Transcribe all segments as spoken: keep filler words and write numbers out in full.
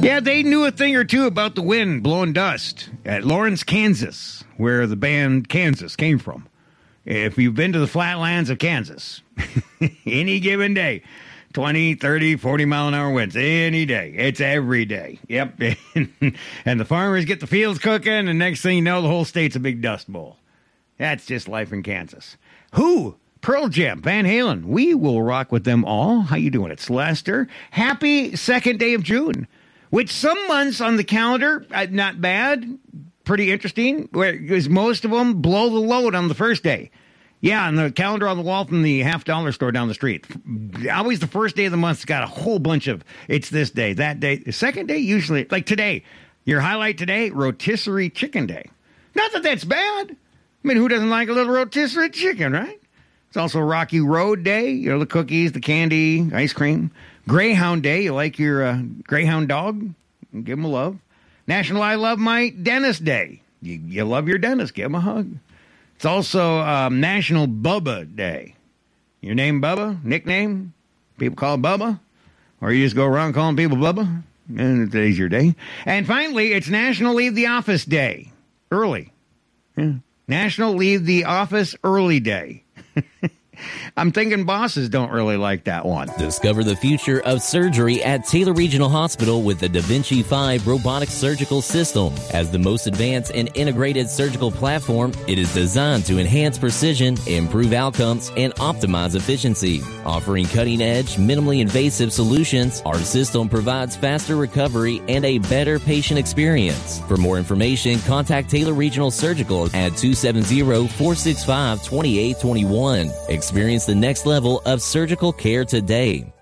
Yeah, they knew a thing or two about the wind blowing dust at Lawrence, Kansas, where the band Kansas came from. If you've been to the flatlands of Kansas, any given day, twenty, thirty, forty mile an hour winds, any day. It's every day. Yep. And the farmers get the fields cooking, and next thing you know, the whole state's a big dust bowl. That's just life in Kansas. Who? Pearl Jam, Van Halen. We will rock with them all. How you doing? It's Lester. Happy second day of June. Which some months on the calendar, uh, not bad, pretty interesting, because most of them blow the load on the first day. Yeah, on the calendar on the wall from the half dollar store down the street. Always the first day of the month's got a whole bunch of, it's this day, that day. The second day, usually, like today, your highlight today, rotisserie chicken day. Not that that's bad. I mean, who doesn't like a little rotisserie chicken, right? It's also Rocky Road Day, you know, the cookies, the candy, ice cream. Greyhound Day, you like your uh, Greyhound dog? Give him a love. National I Love My Dentist Day. You, you love your dentist, give him a hug. It's also um, National Bubba Day. Your name Bubba? Nickname? People call it Bubba? Or you just go around calling people Bubba? And today's your day. And finally, it's National Leave the Office Day. Early. Yeah. National Leave the Office Early Day. I'm thinking bosses don't really like that one. Discover the future of surgery at Taylor Regional Hospital with the Da Vinci five robotic surgical system. As the most advanced and integrated surgical platform, it is designed to enhance precision, improve outcomes, and optimize efficiency. Offering cutting-edge, minimally invasive solutions, our system provides faster recovery and a better patient experience. For more information, contact Taylor Regional Surgical at two seven zero, four six five, two eight two one. Experience the next level of surgical care today.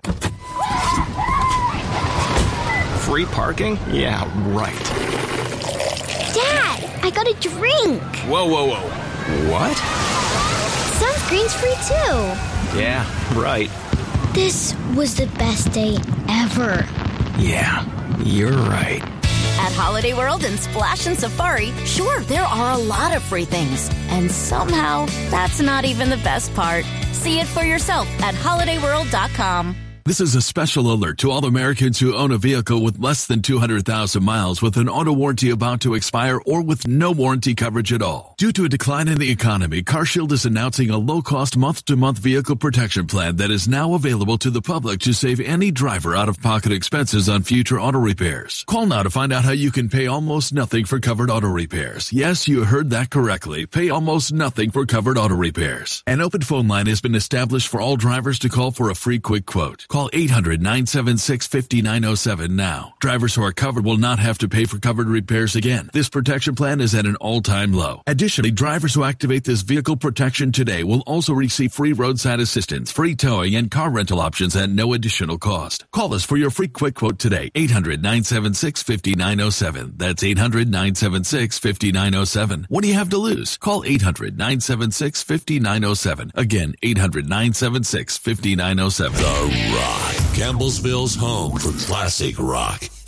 Free parking? Yeah, right. Dad, I got a drink. Whoa, whoa, whoa. What? Sunscreen's free too. Yeah, right. This was the best day ever. Yeah, you're right. At Holiday World and Splash and Safari, sure, there are a lot of free things. And somehow, that's not even the best part. See it for yourself at holiday world dot com. This is a special alert to all Americans who own a vehicle with less than two hundred thousand miles with an auto warranty about to expire or with no warranty coverage at all. Due to a decline in the economy, CarShield is announcing a low-cost month-to-month vehicle protection plan that is now available to the public to save any driver out-of-pocket expenses on future auto repairs. Call now to find out how you can pay almost nothing for covered auto repairs. Yes, you heard that correctly. Pay almost nothing for covered auto repairs. An open phone line has been established for all drivers to call for a free quick quote. Call eight hundred, nine seven six, five nine zero seven now. Drivers who are covered will not have to pay for covered repairs again. This protection plan is at an all-time low. Additionally, drivers who activate this vehicle protection today will also receive free roadside assistance, free towing, and car rental options at no additional cost. Call us for your free quick quote today. eight hundred, nine seven six, five nine zero seven. That's eight hundred, nine seven six, five nine zero seven. What do you have to lose? Call eight hundred, nine seven six, five nine zero seven. Again, eight hundred, nine seven six, five nine zero seven. The Rock, Campbellsville's home for classic rock.